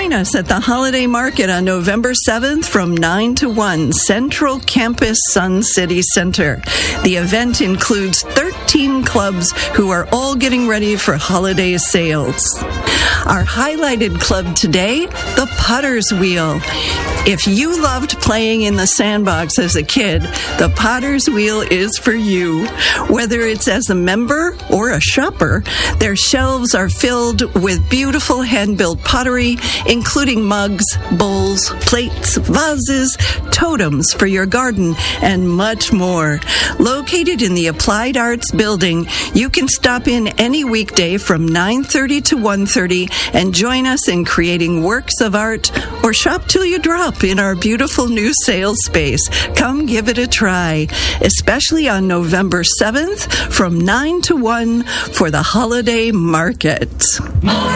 Join us at the Holiday Market on November 7th from 9 to 1, Central Campus Sun City Center. The event includes 13 clubs who are all getting ready for holiday sales. Our highlighted club today, the Potter's Wheel. If you loved playing in the sandbox as a kid, the Potter's Wheel is for you. Whether it's as a member or a shopper, their shelves are filled with beautiful hand-built pottery, including mugs, bowls, plates, vases, totems for your garden, and much more. Located in the Applied Arts Building, you can stop in any weekday from 9:30 to 1:30 and join us in creating works of art, or shop till you drop in our beautiful new sales space. Come give it a try, especially on November 7th from 9 to 1 for the Holiday Market. More